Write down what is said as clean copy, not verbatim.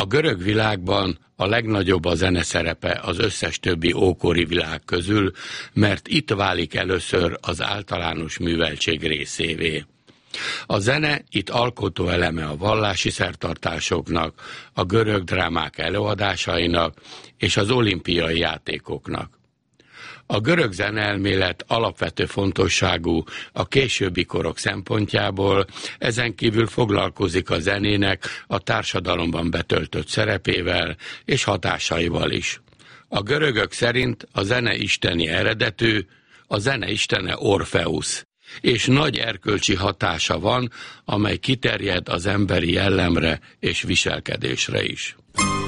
A görög világban a legnagyobb a zene szerepe az összes többi ókori világ közül, mert itt válik először az általános műveltség részévé. A zene itt alkotó eleme a vallási szertartásoknak, a görög drámák előadásainak és az olimpiai játékoknak. A görög zeneelmélet alapvető fontosságú a későbbi korok szempontjából, ezen kívül foglalkozik a zenének a társadalomban betöltött szerepével és hatásaival is. A görögök szerint a zene isteni eredetű, a zene istene Orfeusz, és nagy erkölcsi hatása van, amely kiterjed az emberi jellemre és viselkedésre is.